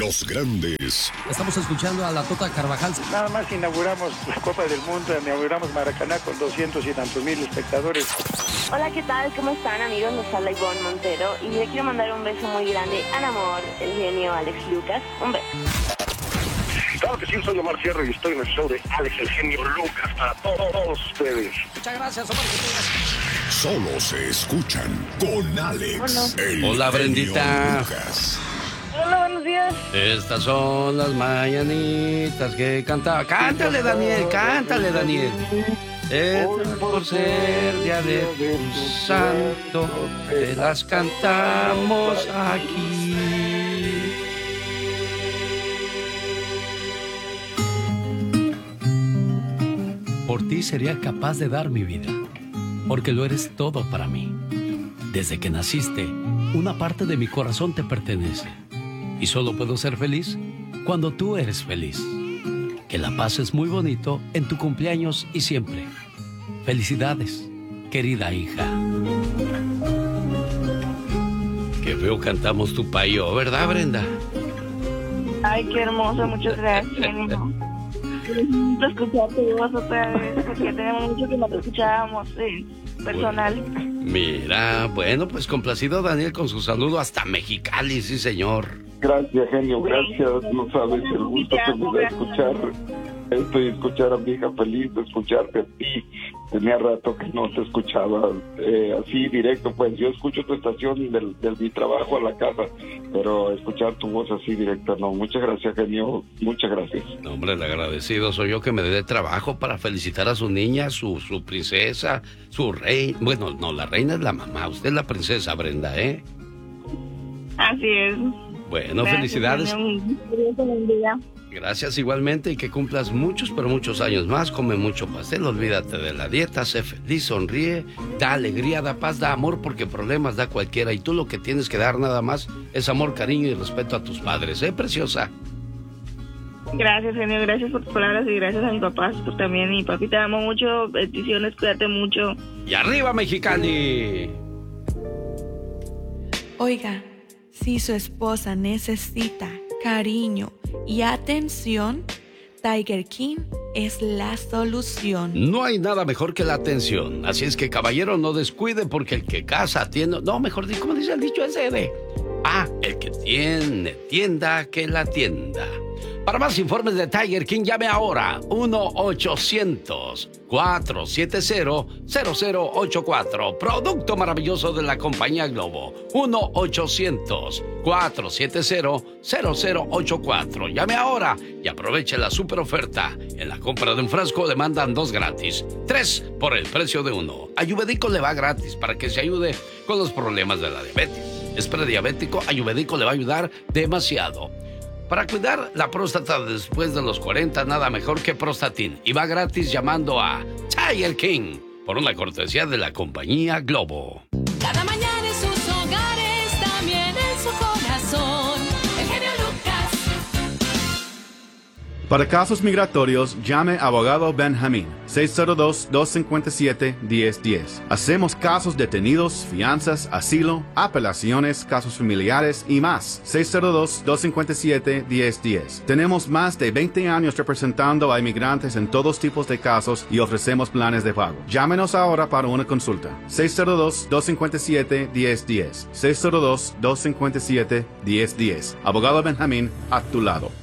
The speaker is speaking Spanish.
Los grandes. Estamos escuchando a la Tota Carvajal. Nada más inauguramos la Copa del Mundo, inauguramos Maracaná con 200 y tantos mil espectadores. Hola, ¿qué tal? ¿Cómo están, amigos? Les habla Ivonne Montero y le quiero mandar un beso muy grande al amor, el genio Alex Lucas. Un beso. Claro que sí, soy Omar Sierra y estoy en el show de Alex, el genio Lucas, para todos ustedes. Muchas gracias, Omar. Solo se escuchan con Alex. Hola, Brendita. Lucas. Hola, buenos días. Estas son las mañanitas que cantaba. Cántale, Daniel, cántale, Daniel. Por ser día de tu santo, te las cantamos aquí. Por ti sería capaz de dar mi vida, porque lo eres todo para mí. Desde que naciste, una parte de mi corazón te pertenece. Y solo puedo ser feliz cuando tú eres feliz. Que la pases muy bonito en tu cumpleaños y siempre. Felicidades, querida hija. Qué feo cantamos tu payo, ¿verdad, Brenda? Ay, qué hermoso, muchas gracias, genio. Te escuchar tu voz otra vez, porque tenemos mucho que no te escuchábamos personal. Mira, bueno, pues complacido Daniel con su saludo hasta Mexicali, sí, señor. Gracias, genio, gracias. No sabes el gusto que me da escuchar esto y escuchar a mi hija feliz, de escucharte a ti. Tenía rato que no te escuchaba así directo, pues yo escucho tu estación del mi trabajo a la casa, pero escuchar tu voz así directa, no. Muchas gracias, genio, muchas gracias. No, hombre, el agradecido soy yo que me dé trabajo para felicitar a su niña, su princesa, su rey. Bueno, no, la reina es la mamá, usted es la princesa, Brenda, ¿eh? Así es. Bueno, Gracias, felicidades. Genio. Gracias igualmente y que cumplas muchos, pero muchos años más. Come mucho pastel, olvídate de la dieta, sé feliz, sonríe, da alegría, da paz, da amor, porque problemas da cualquiera. Y tú lo que tienes que dar nada más es amor, cariño y respeto a tus padres, ¿eh, preciosa? Gracias, genio, gracias por tus palabras y gracias a mi papá por también. Mi papi, te amo mucho, bendiciones, cuídate mucho. ¡Y arriba, Mexicali! Oiga, si su esposa necesita cariño y atención, Tiger King es la solución. No hay nada mejor que la atención. Así es que, caballero, no descuide, porque el que casa tiene... No, mejor dicho, ¿cómo dice el dicho ese de? El que tiene tienda, que la tienda. Para más informes de Tiger King, llame ahora 1-800-470-0084. Producto maravilloso de la compañía Globo. 1-800-470-0084. Llame ahora y aproveche la super oferta. En la compra de un frasco le mandan 2 gratis, 3 por el precio de 1. Ayurvédico le va gratis para que se ayude con los problemas de la diabetes. Es prediabético, Ayurvédico le va a ayudar demasiado. Para cuidar la próstata después de los 40, nada mejor que Prostatin. Y va gratis llamando a Tiger King por una cortesía de la compañía Globo. Cada mañana en sus hogares, también en su corazón. El genio Lucas. Para casos migratorios, llame a Abogado Benjamín, 602-257-1010. Hacemos casos detenidos, fianzas, asilo, apelaciones, casos familiares y más. 602-257-1010. Tenemos más de 20 años representando a inmigrantes en todos tipos de casos y ofrecemos planes de pago. Llámenos ahora para una consulta. 602-257-1010. 602-257-1010. Abogado Benjamín, a tu lado.